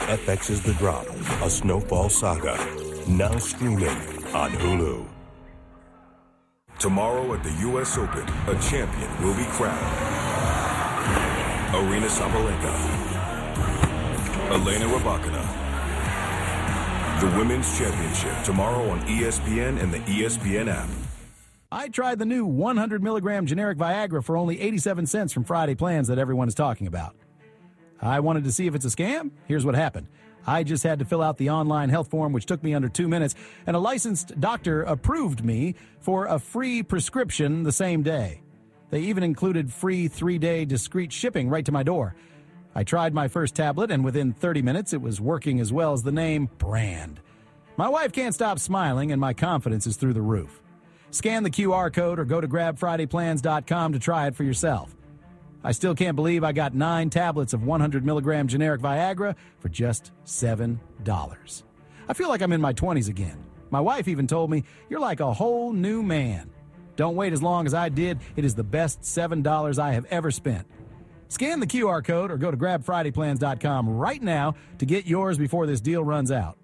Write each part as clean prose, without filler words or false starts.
FX's The Drop, A Snowfall Saga. Now streaming on Hulu. Tomorrow at the U.S. Open, a champion will be crowned. Aryna Sabalenka, Elena Rybakina. The Women's Championship tomorrow on ESPN and the ESPN app. I tried the new 100 milligram generic Viagra for only 87 cents from Friday Plans that everyone is talking about. I wanted to see if it's a scam. Here's what happened. I just had to fill out the online health form, which took me under 2 minutes, and a licensed doctor approved me for a free prescription the same day. They even included free 3-day discreet shipping right to my door. I tried my first tablet, and within 30 minutes, it was working as well as the name brand. My wife can't stop smiling, and my confidence is through the roof. Scan the QR code or go to grabfridayplans.com to try it for yourself. I still can't believe I got 9 tablets of 100 milligram generic Viagra for just $7. I feel like I'm in my 20s again. My wife even told me, "You're like a whole new man." Don't wait as long as I did. It is the best $7 I have ever spent. Scan the QR code or go to grabfridayplans.com right now to get yours before this deal runs out.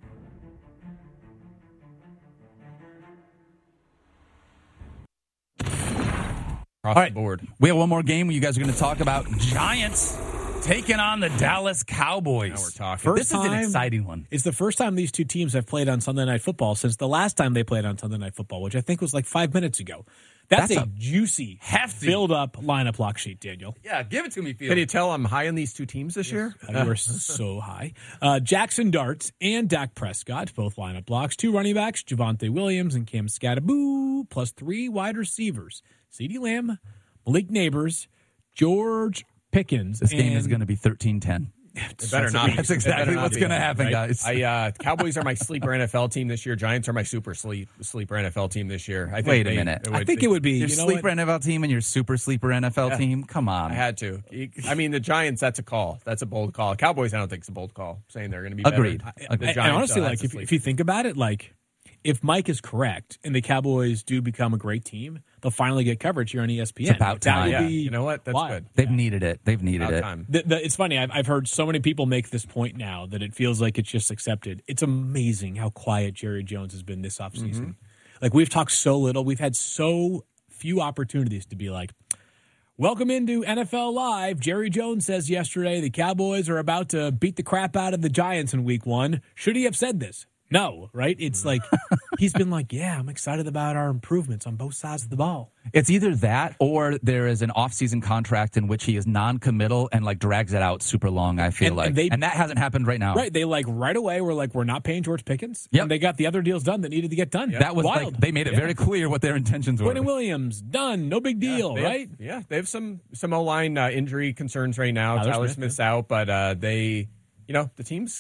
All right, board. We have one more game. You guys are going to talk about Giants taking on the Dallas Cowboys. Now we're talking. This is an exciting one. It's the first time these two teams have played on Sunday Night Football since the last time they played on Sunday Night Football, which I think was like 5 minutes ago. That's a juicy, hefty, filled-up lineup block sheet, Daniel. Yeah, give it to me, Field. Can you tell I'm high on these two teams this year? You are so high. Jackson Darts and Dak Prescott, both lineup blocks. 2 running backs, Javonte Williams and Cam Scattaboo, plus 3 wide receivers. CeeDee Lamb, Malik Neighbors, George Pickens. This game is going to be 13-10. It better not. That's exactly what's going to happen, right? guys. Cowboys are my sleeper NFL team this year. Giants are my super sleeper NFL team this year. I think Wait a minute. I think it would be your sleeper NFL team and your super sleeper NFL team? Come on. I had to. I mean, the Giants, that's a call. That's a bold call. Cowboys, I don't think it's a bold call, saying they're going to be Agreed. better. Agreed. And honestly, like if you think about it, like if Mike is correct and the Cowboys do become a great team, they'll finally get coverage here on ESPN. It's about time. Yeah, you know what? That's good. They've needed it. They've needed it. Time. It's funny. I've heard so many people make this point now that it feels like it's just accepted. It's amazing how quiet Jerry Jones has been this offseason. Mm-hmm. Like, we've talked so little. We've had so few opportunities to be like, welcome into NFL Live. Jerry Jones says yesterday the Cowboys are about to beat the crap out of the Giants in week 1. Should he have said this? No, right? It's like he's been like, yeah, I'm excited about our improvements on both sides of the ball. It's either that or there is an off-season contract in which he is non-committal and like drags it out super long, I feel like. And that hasn't happened right now. Right. They like right away were like, we're not paying George Pickens. Yep. And they got the other deals done that needed to get done. Yep. That was wild. Like, they made it very clear what their intentions were. Quentin Williams, done. No big deal, right? They have some O-line injury concerns right now. Tyler Smith's out, but the team's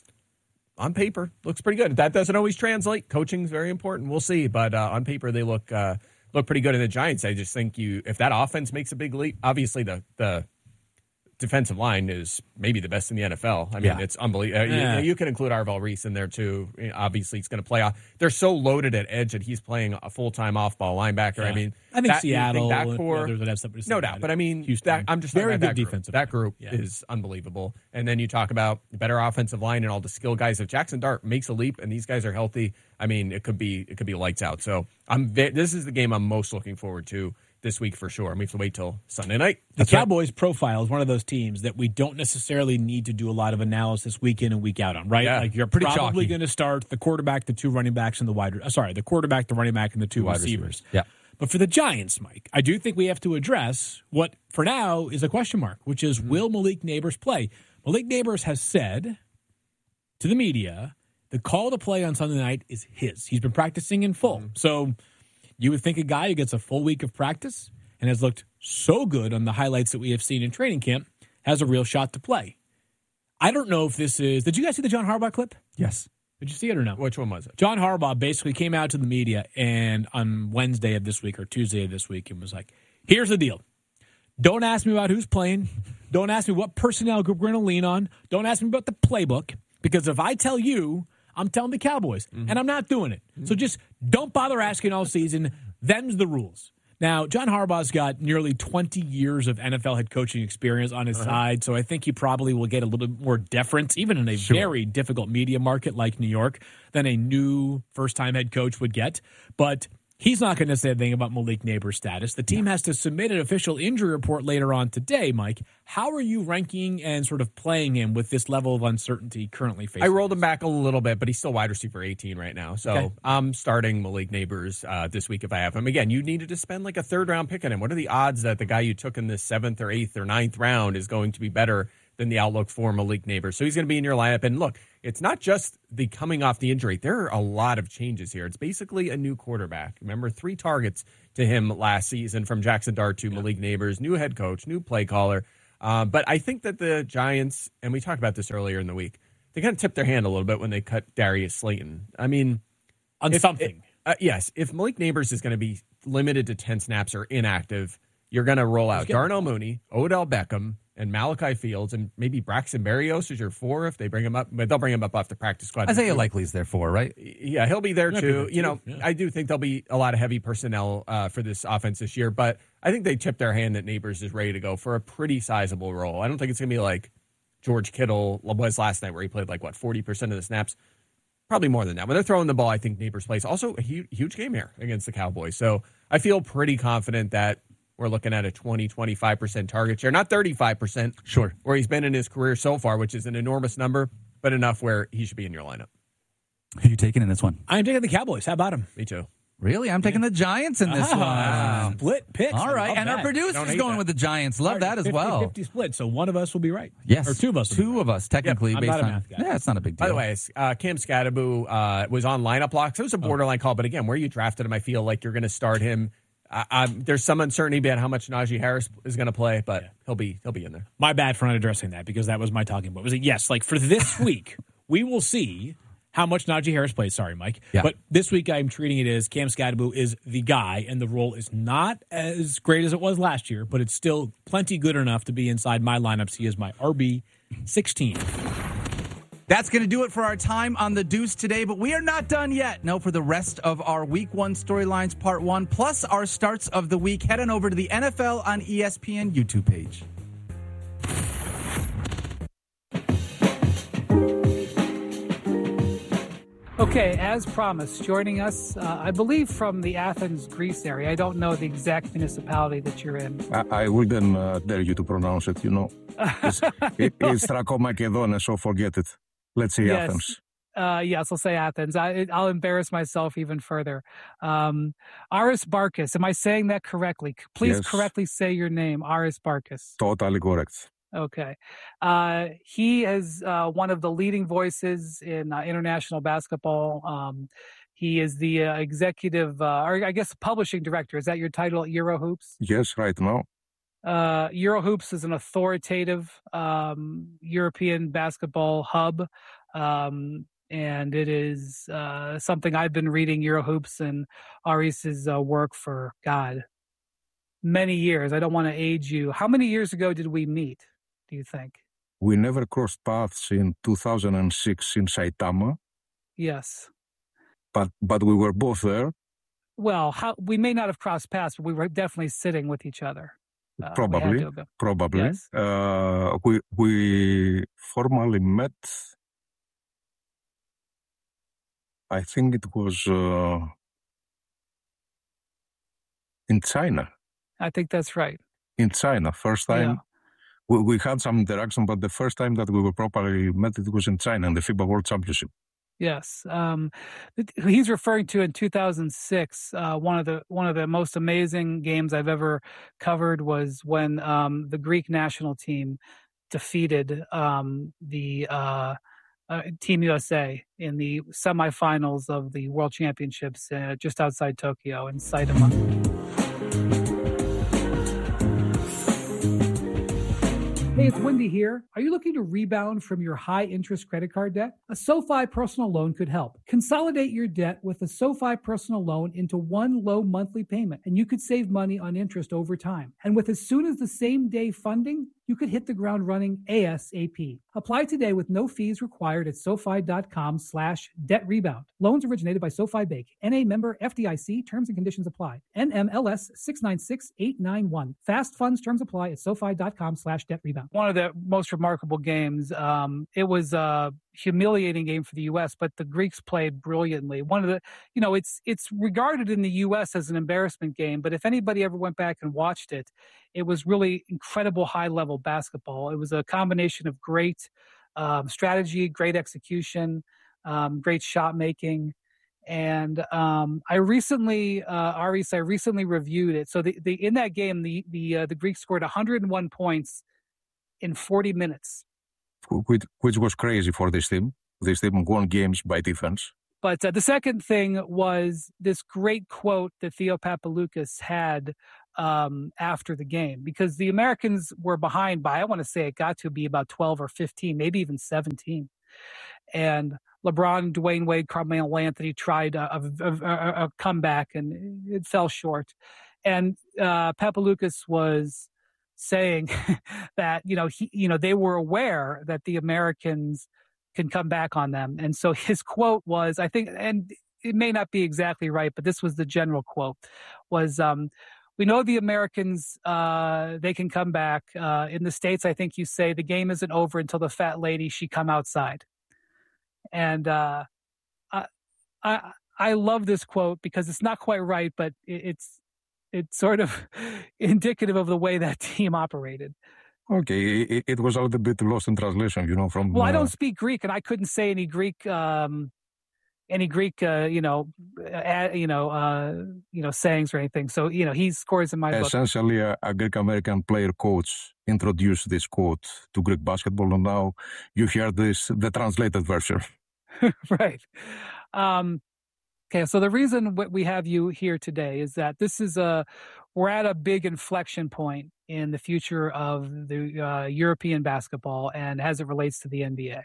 on paper looks pretty good. That doesn't always translate. Coaching's very important. We'll see. But on paper, they look pretty good in the Giants. I just think if that offense makes a big leap, obviously the defensive line is maybe the best in the NFL. I mean, it's unbelievable. You can include Arvell Reese in there, too. Obviously, he's going to play off. They're so loaded at edge that he's playing a full-time off-ball linebacker. Yeah. I mean, I think Seattle. That core, no doubt. But, I mean, Houston, I'm just very talking good about defensive. That group is unbelievable. And then you talk about better offensive line and all the skill guys. If Jackson Dart makes a leap and these guys are healthy, I mean, it could be lights out. So this is the game I'm most looking forward to this week for sure. We have to wait till Sunday night. The Cowboys profile is one of those teams that we don't necessarily need to do a lot of analysis week in and week out on, right? Yeah, like you're probably going to start the quarterback, the 2 running backs, and the quarterback, the running back, and the 2 wide receivers. Yeah. But for the Giants, Mike, I do think we have to address what, for now, is a question mark, which is, will Malik Neighbors play? Malik Neighbors has said to the media, the call to play on Sunday night is his. He's been practicing in full. So you would think a guy who gets a full week of practice and has looked so good on the highlights that we have seen in training camp has a real shot to play. I don't know if this is... Did you guys see the John Harbaugh clip? Yes. Did you see it or no? Which one was it? John Harbaugh basically came out to the media and on Wednesday of this week or Tuesday of this week and was like, here's the deal. Don't ask me about who's playing. Don't ask me what personnel group we're going to lean on. Don't ask me about the playbook, because if I tell you, I'm telling the Cowboys, and I'm not doing it. So just don't bother asking all season. Them's the rules. Now, John Harbaugh's got nearly 20 years of NFL head coaching experience on his side, so I think he probably will get a little bit more deference, even in a very difficult media market like New York, than a new first-time head coach would get. But he's not going to say anything about Malik Nabers' status. The team has to submit an official injury report later on today, Mike. How are you ranking and sort of playing him with this level of uncertainty currently facing? I rolled him back a little bit, but he's still wide receiver 18 right now. So I'm starting Malik Nabers this week if I have him. Again, you needed to spend like a third-round pick on him. What are the odds that the guy you took in the 7th or 8th or 9th round is going to be better than the outlook for Malik Nabers? So he's going to be in your lineup. And look, it's not just the coming off the injury. There are a lot of changes here. It's basically a new quarterback. Remember, 3 targets to him last season from Jackson Dart to Malik Nabers, new head coach, new play caller. But I think that the Giants, and we talked about this earlier in the week, they kind of tipped their hand a little bit when they cut Darius Slayton. I mean, yes, if Malik Nabers is going to be limited to 10 snaps or inactive, you're going to roll out Darnell Mooney, Odell Beckham, and Malachi Fields, and maybe Braxton Berrios is your 4 if they bring him up. But they'll bring him up off the practice squad. Isaiah Likely's there 4, right? Yeah, he'll be there too. I do think there'll be a lot of heavy personnel for this offense this year, but I think they tipped their hand that Nabers is ready to go for a pretty sizable role. I don't think it's going to be like George Kittle was last night where he played 40% of the snaps. Probably more than that. When they're throwing the ball, I think Nabers plays. Also, a huge game here against the Cowboys. So I feel pretty confident that we're looking at a 20-25% target share, not 35%. Sure. Where he's been in his career so far, which is an enormous number, but enough where he should be in your lineup. Who are you taking in this one? I'm taking the Cowboys. How about him? Me too. Really? I'm taking the Giants in this one. Split picks. All right. And our producer's going with the Giants. Love that as well. 50 split, so one of us will be right. Yes. Or two of us. Two of us, technically. Yep, based I'm not a on, math guy. Yeah, it's not a big deal. By the way, Cam Scadaboo was on lineup locks. It was a borderline call, but again, where you drafted him, I feel like you're going to start him. There's some uncertainty about how much Najee Harris is going to play, but he'll be in there. My bad for not addressing that because that was my talking point. Was it yes? Like for this week, we will see how much Najee Harris plays. Sorry, Mike. Yeah. But this week I'm treating it as Cam Scadaboo is the guy, and the role is not as great as it was last year, but it's still plenty good enough to be inside my lineups. He is my RB16. That's going to do it for our time on the Deuce today, but we are not done yet. No, for the rest of our Week 1 Storylines Part 1, plus our starts of the week, head on over to the NFL on ESPN YouTube page. Okay, as promised, joining us, I believe from the Athens, Greece area. I don't know the exact municipality that you're in. I wouldn't dare you to pronounce it, It's Strakomakedone, so forget it. Let's say Athens. Yes, I'll say Athens. I'll embarrass myself even further. Aris Barkas, am I saying that correctly? Please correctly say your name, Aris Barkas. Totally correct. Okay. He is one of the leading voices in international basketball. He is the executive, or I guess publishing director. Is that your title at Eurohoops? Yes, right now. Eurohoops is an authoritative European basketball hub, and it is something I've been reading Eurohoops and Aris's work for, many years. I don't want to age you. How many years ago did we meet, do you think? We never crossed paths in 2006 in Saitama. Yes. But we were both there. Well, we may not have crossed paths, but we were definitely sitting with each other. Probably. Yes. We formally met, I think it was in China. I think that's right. In China, first time. Yeah. We had some interaction, but the first time that we were properly met, it was in China in the FIBA World Championship. Yes, he's referring to in 2006. One of the most amazing games I've ever covered was when the Greek national team defeated the Team USA in the semifinals of the World Championships just outside Tokyo in Saitama. Hey, it's Wendy here. Are you looking to rebound from your high-interest credit card debt? A SoFi personal loan could help. Consolidate your debt with a SoFi personal loan into one low monthly payment, and you could save money on interest over time. And with as soon as the same day funding, you you could hit the ground running ASAP. Apply today with no fees required at SoFi.com/debt-rebound. Loans originated by SoFi Bank. NA member FDIC. Terms and conditions apply. NMLS 696891. Fast funds terms apply at SoFi.com/debt-rebound. One of the most remarkable games. It was a humiliating game for the U.S., but the Greeks played brilliantly. One of the, it's regarded in the U.S. as an embarrassment game, but if anybody ever went back and watched it, it was really incredible high-level basketball. It was a combination of great strategy, great execution, great shot making, and I recently reviewed it. So in that game, the Greeks scored 101 points in 40 minutes, which was crazy for this team. This team won games by defense. But the second thing was this great quote that Theo Papaloukas had after the game, because the Americans were behind by, I want to say it got to be about 12 or 15, maybe even 17. And LeBron, Dwayne Wade, Carmelo Anthony tried a comeback, and it fell short. And Papaloukas was saying that, they were aware that the Americans can come back on them. And so his quote was, I think, and it may not be exactly right, but this was the general quote, was, we know the Americans, they can come back. In the States, I think you say the game isn't over until the fat lady, she come outside. And I love this quote because it's not quite right, but it's sort of indicative of the way that team operated. Okay, it was a little bit lost in translation, from... Well, I don't speak Greek, and I couldn't say any Greek, sayings or anything. So, he scores in my book. Essentially, a Greek-American player coach introduced this quote to Greek basketball, and now you hear the translated version. Right. Okay, so the reason we have you here today is that we're at a big inflection point in the future of the European basketball and as it relates to the NBA.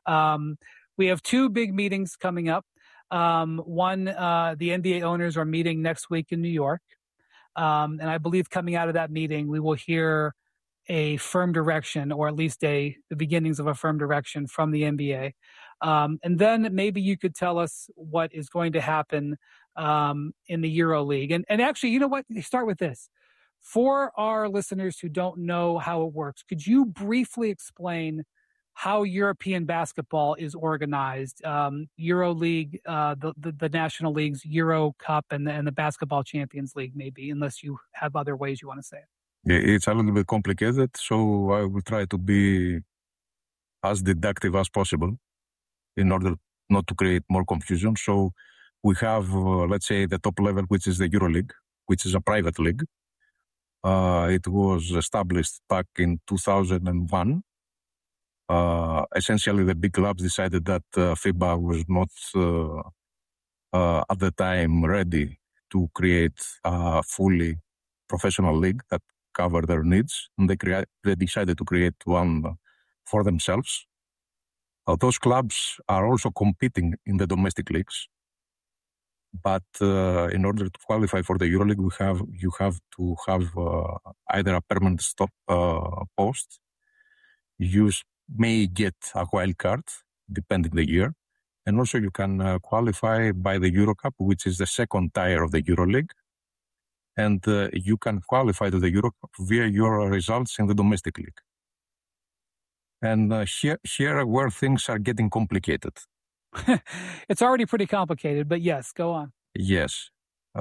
We have two big meetings coming up. One, the NBA owners are meeting next week in New York. And I believe coming out of that meeting, we will hear a firm direction, or at least the beginnings of a firm direction from the NBA. And then maybe you could tell us what is going to happen in the EuroLeague. And actually, you know what? Start with this. For our listeners who don't know how it works, could you briefly explain how European basketball is organized? EuroLeague, the national leagues, Euro Cup, and the Basketball Champions League, maybe, unless you have other ways you want to say it. It's a little bit complicated, so I will try to be as deductive as possible in order not to create more confusion. So we have, let's say, the top level, which is the EuroLeague, which is a private league. It was established back in 2001. Essentially, the big clubs decided that FIBA was not, at the time, ready to create a fully professional league that covered their needs, and they decided to create one for themselves. Those clubs are also competing in the domestic leagues, but in order to qualify for the EuroLeague, you have to have either a permanent post. You may get a wild card, depending the year, and also you can qualify by the Eurocup, which is the second tier of the EuroLeague, and you can qualify to the Eurocup via your results in the domestic league. And here where things are getting complicated. It's already pretty complicated, but yes, go on. Yes.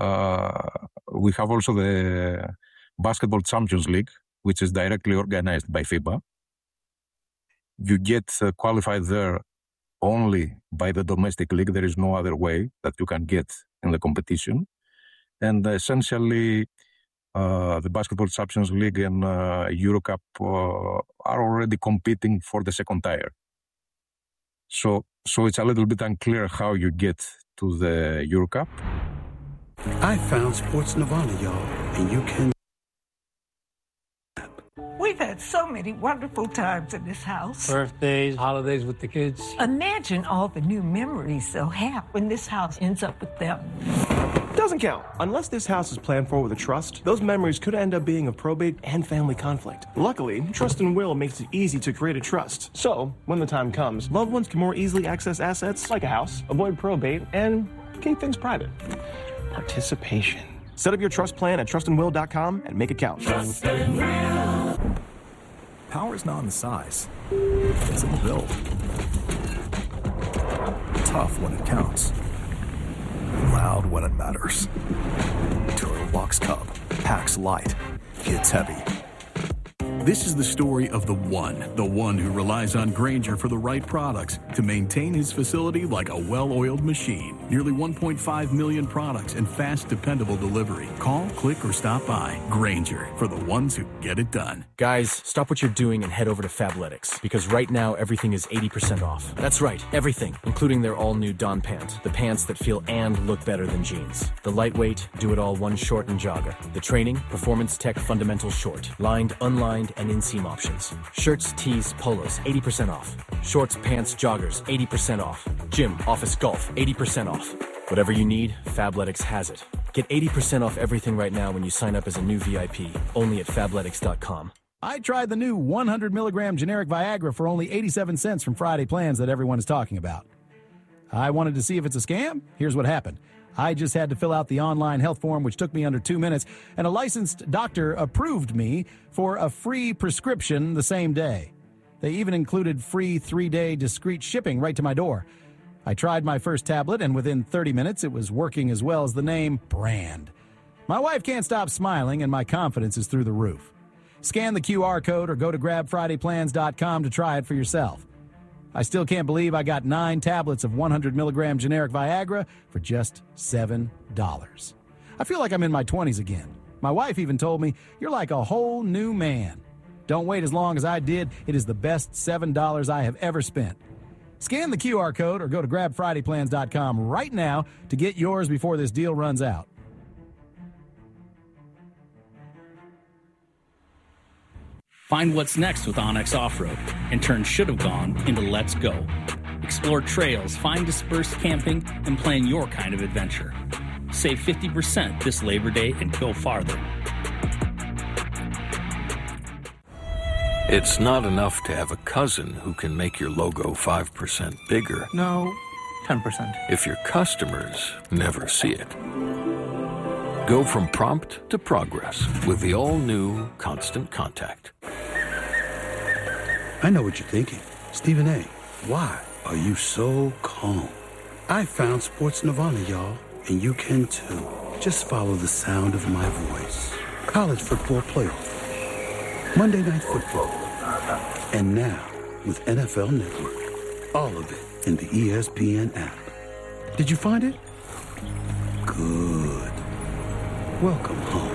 We have also the Basketball Champions League, which is directly organized by FIBA. You get qualified there only by the domestic league. There is no other way that you can get in the competition. And essentially, the Basketball Champions League and Eurocup are already competing for the second tier. So it's a little bit unclear how you get to the Eurocup. I found Sports Nirvana, y'all, and you can... We've had so many wonderful times in this house. Birthdays, holidays with the kids. Imagine all the new memories they'll have when this house ends up with them. Doesn't count. Unless this house is planned for with a trust, those memories could end up being of probate and family conflict. Luckily, Trust and Will makes it easy to create a trust. So, when the time comes, loved ones can more easily access assets like a house, avoid probate, and keep things private. Participation. Set up your trust plan at trustandwill.com and make it count. Trust and Will. Power is not in the size, it's in the build. Tough when it counts. Loud when it matters. Duralox Cub. Packs light. Hits heavy. This is the story of the one who relies on Grainger for the right products to maintain his facility like a well-oiled machine. Nearly 1.5 million products and fast, dependable delivery. Call, click, or stop by. Grainger, for the ones who get it done. Guys, stop what you're doing and head over to Fabletics, because right now everything is 80% off. That's right, everything, including their all-new Dawn pant. The pants that feel and look better than jeans. The lightweight, do-it-all one short and jogger. The training, Performance Tech Fundamental Short. Lined, unlined, and inseam options. Shirts, tees, polos, 80% off. Shorts, pants, joggers, 80% off. Gym, office, golf, 80% off. Whatever you need, Fabletics has it. Get 80% off everything right now when you sign up as a new VIP, only at Fabletics.com. I tried the new 100 milligram generic Viagra for only 87 cents from Friday Plans that everyone is talking about. I wanted to see if it's a scam. Here's what happened. I just had to fill out the online health form, which took me under 2 minutes, and a licensed doctor approved me for a free prescription the same day. They even included free 3-day discreet shipping right to my door. I tried my first tablet, and within 30 minutes, it was working as well as the name brand. My wife can't stop smiling, and my confidence is through the roof. Scan the QR code or go to grabfridayplans.com to try it for yourself. I still can't believe I got 9 tablets of 100 milligram generic Viagra for just $7. I feel like I'm in my 20s again. My wife even told me, "You're like a whole new man." Don't wait as long as I did. It is the best $7 I have ever spent. Scan the QR code or go to grabfridayplans.com right now to get yours before this deal runs out. Find what's next with Onyx Off-Road and turn should have gone into let's go. Explore trails, find dispersed camping, and plan your kind of adventure. Save 50% this Labor Day and go farther. It's not enough to have a cousin who can make your logo 5% bigger. No, 10%. If your customers never see it. Go from prompt to progress with the all-new Constant Contact. I know what you're thinking. Stephen A., why are you so calm? I found Sports Nirvana, y'all, and you can too. Just follow the sound of my voice. College football playoff. Monday Night Football. And now, with NFL Network. All of it in the ESPN app. Did you find it? Good. Welcome home.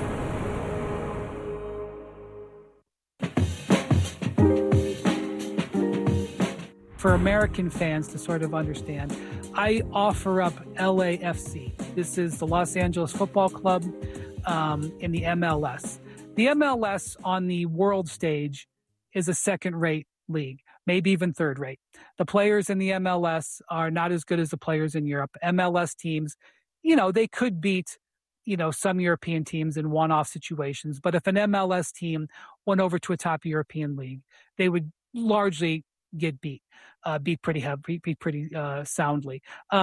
For American fans to sort of understand, I offer up LAFC. This is the Los Angeles Football Club in the MLS. The MLS on the world stage is a second-rate league, maybe even third-rate. The players in the MLS are not as good as the players in Europe. MLS teams, they could beat, some European teams in one-off situations. But if an MLS team went over to a top European league, they would largely get beat pretty soundly.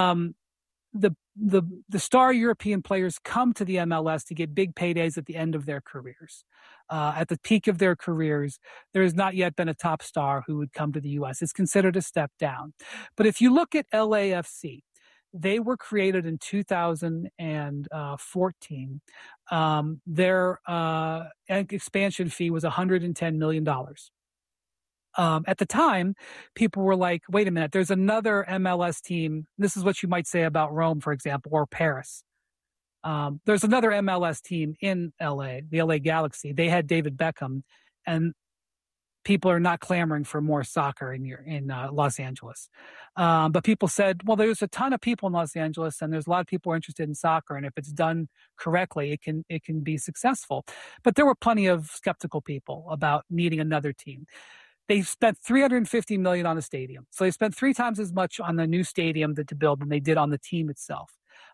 The star European players come to the MLS to get big paydays at the end of their careers. At the peak of their careers, there has not yet been a top star who would come to the U.S. It's considered a step down. But if you look at LAFC, they were created in 2014. Their expansion fee was $110 million. At the time, people were like, wait a minute, there's another MLS team. This is what you might say about Rome, for example, or Paris. There's another MLS team in LA, the LA Galaxy. They had David Beckham, and people are not clamoring for more soccer in Los Angeles. But people said, well, there's a ton of people in Los Angeles, and there's a lot of people who are interested in soccer, and if it's done correctly, it can be successful. But there were plenty of skeptical people about needing another team. They spent $350 million on the stadium. So they spent 3 times as much on the new stadium to build than they did on the team itself.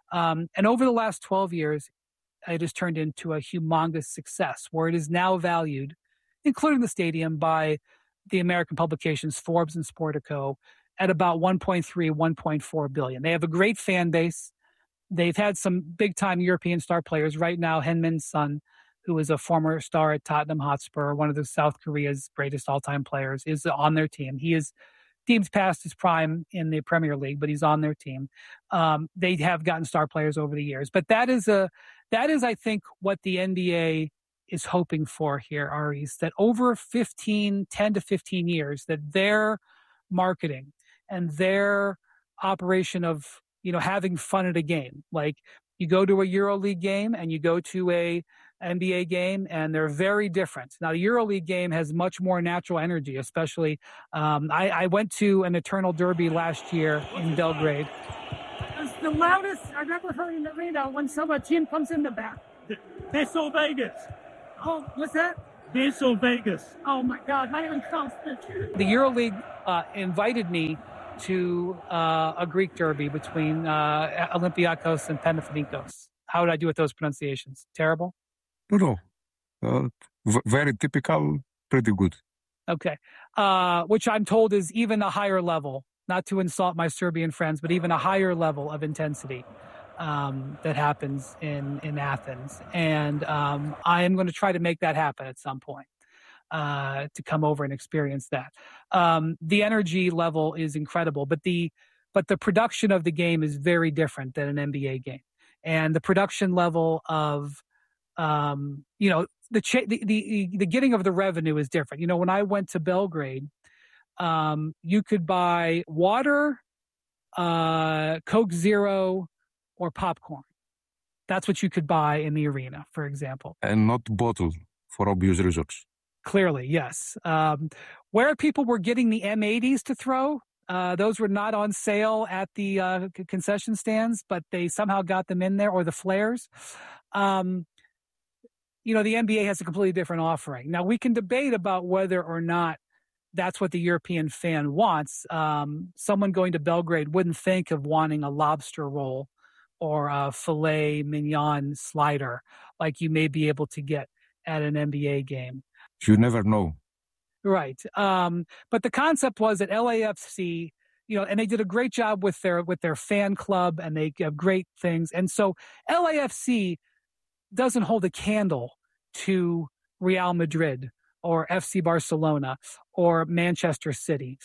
And over the last 12 years, it has turned into a humongous success where it is now valued, including the stadium, by the American publications Forbes and Sportico at about 1.3, 1.4 billion. They have a great fan base. They've had some big-time European star players. Right now, Heung-min Son, who is a former star at Tottenham Hotspur, one of the South Korea's greatest all-time players, is on their team. He is deemed past his prime in the Premier League, but he's on their team. They have gotten star players over the years. But that is, I think, what the NBA is hoping for here, Aris, that over 10 to 15 years, that their marketing and their operation of, having fun at a game, like you go to a EuroLeague game and you go to a NBA game, and they're very different. Now, the EuroLeague game has much more natural energy, especially I went to an Eternal Derby last year in Belgrade. It's the loudest I've ever heard in the arena when some team comes in the back. Peso Vegas. Oh, what's that? Peso Vegas. Oh, my God. Not even constant. The EuroLeague invited me to a Greek derby between Olympiakos and Panathinaikos. How would I do with those pronunciations? Terrible? No. Very typical, pretty good. Okay. Which I'm told is even a higher level, not to insult my Serbian friends, but even a higher level of intensity that happens in Athens. And I am going to try to make that happen at some point, to come over and experience that. The energy level is incredible, but the production of the game is very different than an NBA game. And the production level of the getting of the revenue is different. When I went to Belgrade, you could buy water, Coke Zero, or popcorn. That's what you could buy in the arena, for example. And not bottle, for obvious reasons. Clearly, yes. Where people were getting the M80s to throw, those were not on sale at the concession stands, but they somehow got them in there, or the flares. The NBA has a completely different offering. Now, we can debate about whether or not that's what the European fan wants. Someone going to Belgrade wouldn't think of wanting a lobster roll or a filet mignon slider like you may be able to get at an NBA game. You never know. Right. But the concept was that LAFC, and they did a great job with their fan club, and they have great things. And so LAFC doesn't hold a candle to Real Madrid or FC Barcelona or Manchester City,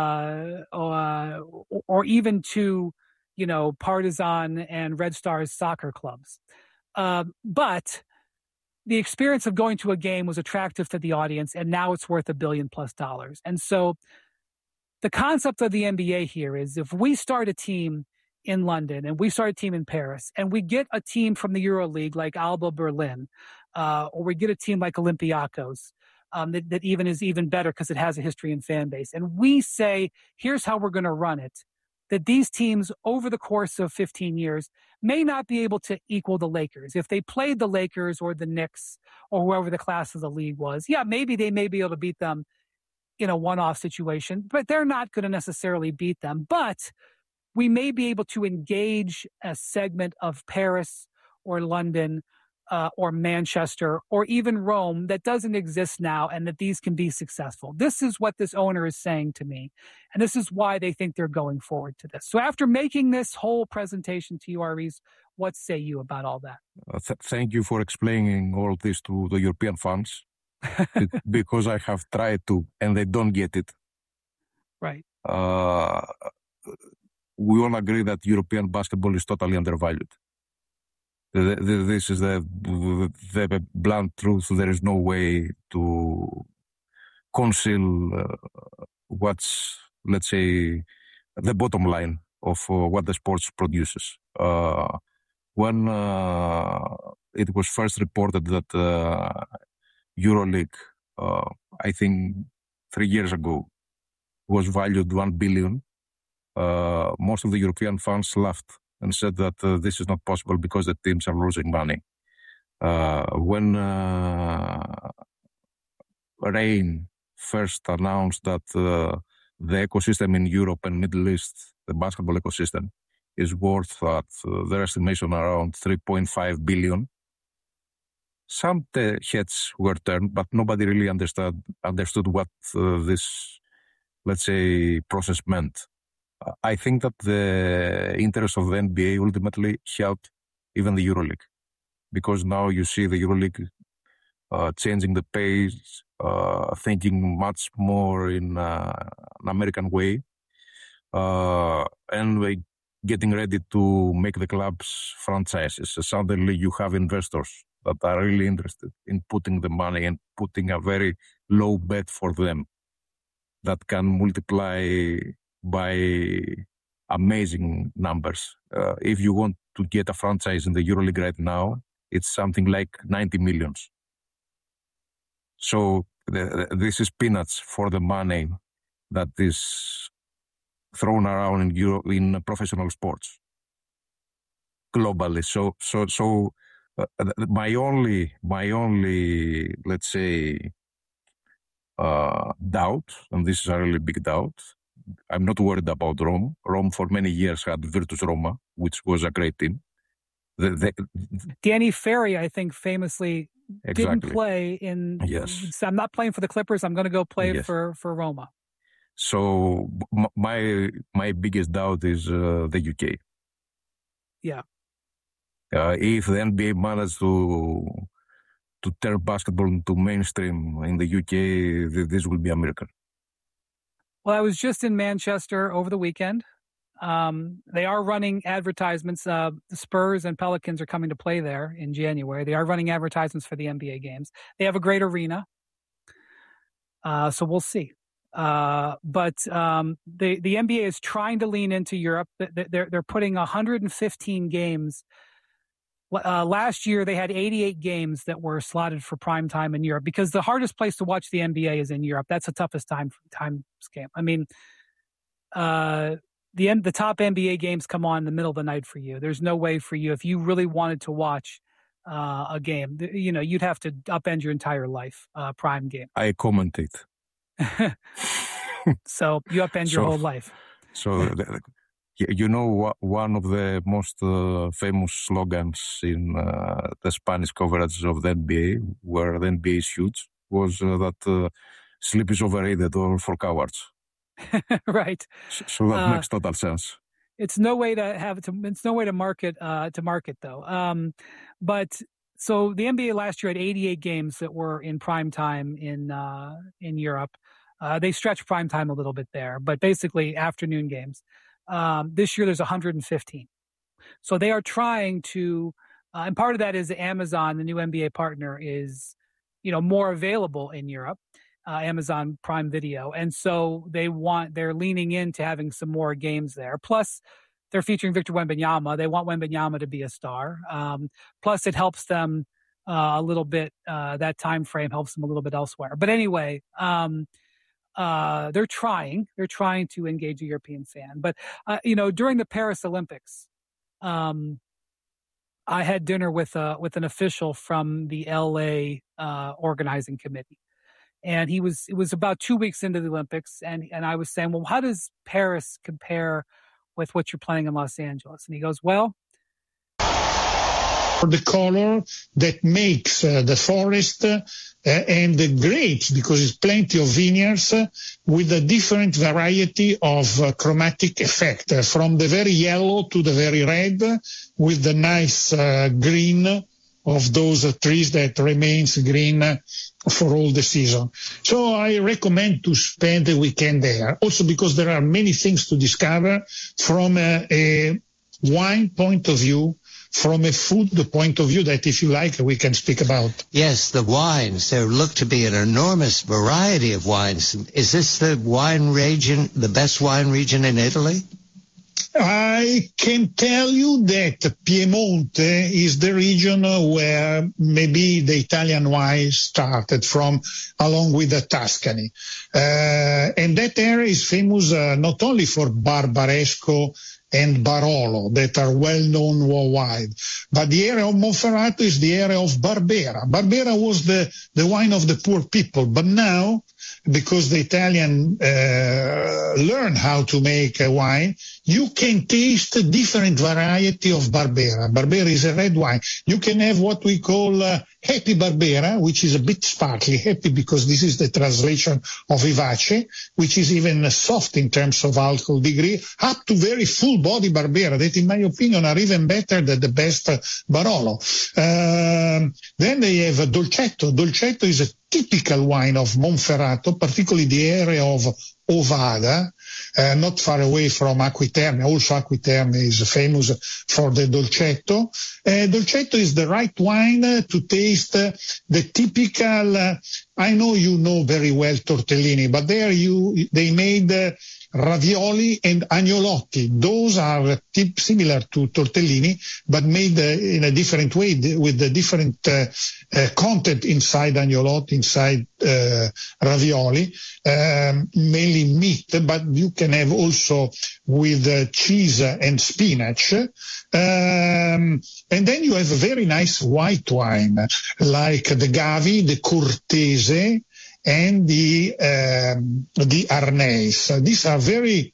or even to, Partizan and Red Stars soccer clubs. But the experience of going to a game was attractive to the audience, and now it's worth $1 billion+. And so the concept of the NBA here is, if we start a team in London and we start a team in Paris, and we get a team from the EuroLeague like Alba Berlin, or we get a team like Olympiakos, that is even better because it has a history and fan base, and we say, here's how we're going to run it, that these teams over the course of 15 years may not be able to equal the Lakers. If they played the Lakers or the Knicks or whoever the class of the league was, maybe they may be able to beat them in a one-off situation, but they're not going to necessarily beat them. But we may be able to engage a segment of Paris or London or Manchester or even Rome that doesn't exist now, and that these can be successful. This is what this owner is saying to me, and this is why they think they're going forward to this. So after making this whole presentation to you, Aris, what say you about all that? Thank you for explaining all this to the European fans, because I have tried to, and they don't get it. Right. We all agree that European basketball is totally undervalued. This is the blunt truth. There is no way to conceal what's, let's say, the bottom line of what the sports produces. When it was first reported that EuroLeague, I think 3 years ago, was valued $1 billion, most of the European fans laughed and said that this is not possible because the teams are losing money. When Reign first announced that the ecosystem in Europe and Middle East, the basketball ecosystem, is worth at their estimation around 3.5 billion. Some heads were turned, but nobody really understood what this, let's say, process meant. I think that the interest of the NBA ultimately helped even the EuroLeague, because now you see the EuroLeague changing the pace, thinking much more in an American way, and getting ready to make the clubs franchises. So suddenly you have investors that are really interested in putting the money and putting a very low bet for them that can multiply by amazing numbers. If you want to get a franchise in the EuroLeague right now, it's something like 90 millions. So this is peanuts for the money that is thrown around in professional sports globally. So my only, let's say, doubt, and this is a really big doubt, I'm not worried about Rome. Rome for many years had Virtus Roma, which was a great team. Danny Ferry, I think, famously didn't play in. Yes. I'm not playing for the Clippers. I'm going to go play for Roma. So my biggest doubt is the UK. Yeah. If the NBA managed to turn basketball into mainstream in the UK, this will be a miracle. Well, I was just in Manchester over the weekend. They are running advertisements. The Spurs and Pelicans are coming to play there in January. They are running advertisements for the NBA games. They have a great arena. So we'll see. But the NBA is trying to lean into Europe. They're putting 115 games. Last year, they had 88 games that were slotted for prime time in Europe, because the hardest place to watch the NBA is in Europe. That's the toughest time scale. I mean, the top NBA games come on in the middle of the night for you. There's no way for you, if you really wanted to watch a game, you'd have to upend your entire life, prime game. I commented. So you upend your whole life. So, one of the most famous slogans in the Spanish coverage of the NBA, where the NBA is huge, was that sleep is overrated or for cowards. Right. So that makes total sense. It's no way to market though. But so the NBA last year had 88 games that were in prime time in Europe. They stretched prime time a little bit there, but basically afternoon games. This year there's 115. So they are trying to, and part of that is Amazon, the new NBA partner, is, more available in Europe, Amazon Prime Video. And so they're leaning into having some more games there. Plus they're featuring Victor Wembanyama. They want Wembanyama to be a star. Plus it helps them a little bit, that time frame helps them a little bit elsewhere. But anyway, they're trying to engage a European fan. But, during the Paris Olympics, I had dinner with an official from the LA organizing committee. And it was about 2 weeks into the Olympics. And I was saying, well, how does Paris compare with what you're playing in Los Angeles? And he goes, well, the color that makes the forest and the grapes, because it's plenty of vineyards with a different variety of chromatic effect, from the very yellow to the very red, with the nice green of those trees that remains green for all the season. So I recommend to spend the weekend there, also because there are many things to discover from a wine point of view, from a food point of view that, if you like, we can speak about. Yes, the wines. There look to be an enormous variety of wines. Is this the wine region, the best wine region in Italy? I can tell you that Piemonte is the region where maybe the Italian wine started from, along with the Tuscany. And that area is famous not only for Barbaresco and Barolo, that are well known worldwide, but the area of Monferrato is the area of Barbera. Barbera was the wine of the poor people, but now because the Italian learn how to make wine, you can taste a different variety of Barbera. Barbera is a red wine. You can have what we call Happy Barbera, which is a bit sparkly. Happy because this is the translation of Vivace, which is even soft in terms of alcohol degree, up to very full body Barbera that, in my opinion, are even better than the best Barolo. Then they have Dolcetto. Dolcetto is a typical wine of Monferrato, particularly the area of Ovada, not far away from Aquiterme. Also Aquiterme is famous for the Dolcetto. Dolcetto is the right wine to taste the typical, I know you know very well tortellini, but there they made ravioli and agnolotti. Those are similar to tortellini, but made in a different way with the different content inside agnolotti, inside ravioli, mainly meat, but you can have also with cheese and spinach. And then you have a very nice white wine, like the Gavi, the Cortese, and the Arnese. These are very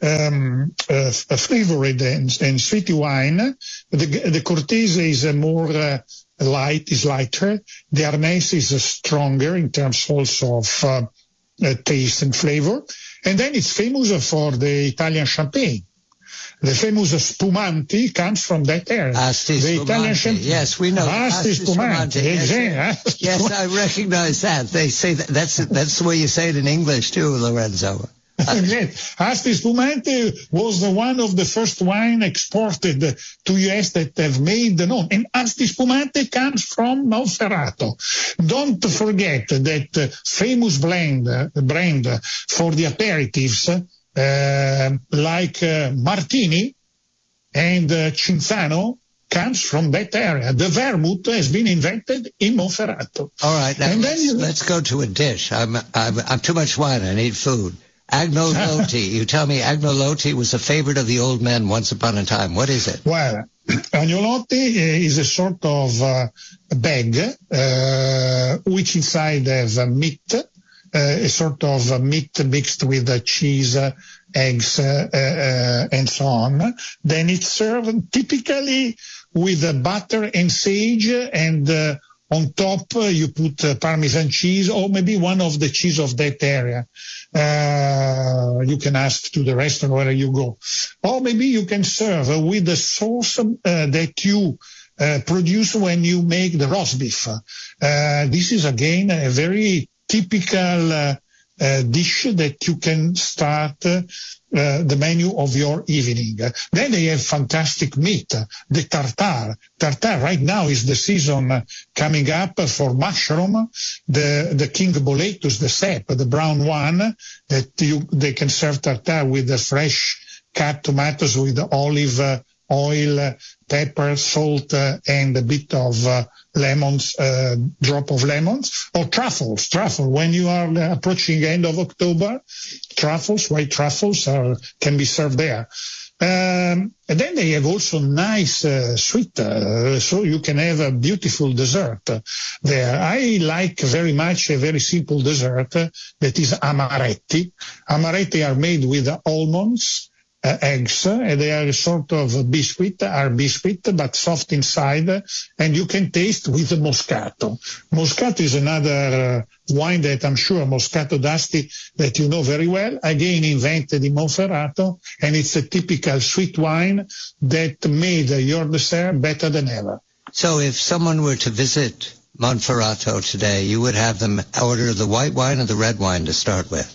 flavored and sweet wine. The Cortese is more lighter. The Arnese is stronger in terms also of taste and flavor. And then it's famous for the Italian champagne. The famous Spumanti comes from that area. Asti the Italian champagne. Yes, we know. Asti Spumanti. Yes, I recognize that. They say that's the way you say it in English too, Lorenzo. Asti Spumante was one of the first wine exported to US that have made the name. And Asti Spumante comes from Monferrato. Don't forget that famous brand for the aperitifs, like Martini and Cinzano, comes from that area. The vermouth has been invented in Monferrato. All right, now let's go to a dish. I'm too much wine. I need food. Agnolotti. You tell me agnolotti was a favorite of the old men once upon a time. What is it? Well, agnolotti is a sort of bag, which inside has meat, a sort of meat mixed with cheese, eggs, and so on. Then it's served typically with butter and sage, and on top you put Parmesan cheese, or maybe one of the cheese of that area. You can ask to the restaurant where you go. Or maybe you can serve with the sauce that you produce when you make the roast beef. This is again a very typical dish that you can start the menu of your evening. Then they have fantastic meat, the tartare. Tartare right now is the season coming up for mushroom, the King Boletus, the cep, the brown one, that they can serve tartare with the fresh cut tomatoes with olive oil, pepper, salt, and a bit of lemons, drop of lemons, or truffles. When you are approaching end of October, white truffles can be served there. And then they have also nice sweet, so you can have a beautiful dessert there. I like very much a very simple dessert that is amaretti. Amaretti are made with almonds, eggs, and they are a sort of biscuit, but soft inside, and you can taste with the Moscato. Moscato is another wine that I'm sure, Moscato d'Asti, that you know very well, again invented in Monferrato, and it's a typical sweet wine that made your dessert better than ever. So if someone were to visit Monferrato today, you would have them order the white wine or the red wine to start with?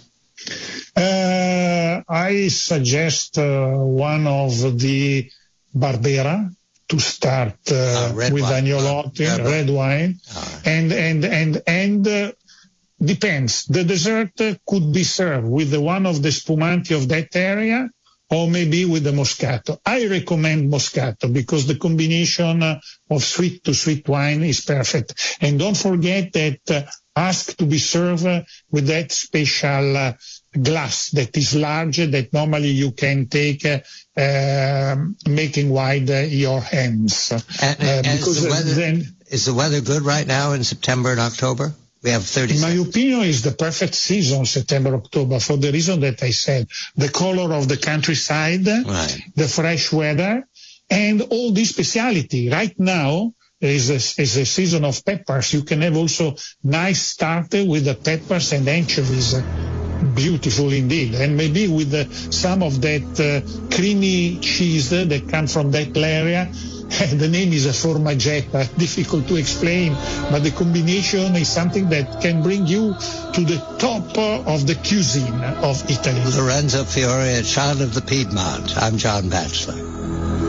I suggest one of the Barbera to start with agnolotti, red wine, and depends. The dessert could be served with one of the Spumanti of that area, or maybe with the Moscato. I recommend Moscato because the combination of sweet to sweet wine is perfect. And don't forget that ask to be served with that special glass that is large, that normally you can take making wide your hands. Is the weather good right now in September and October? We have 30 In my opinion, it's the perfect season, September, October, for the reason that I said. The color of the countryside, the fresh weather, and all this speciality. Right now is a season of peppers. You can have also nice starter with the peppers and anchovies. Beautiful indeed. And maybe with some of that creamy cheese that comes from that area. The name is a formaggetta, difficult to explain, but the combination is something that can bring you to the top of the cuisine of Italy. Lorenzo Fiore, a child of the Piedmont. I'm John Batchelor.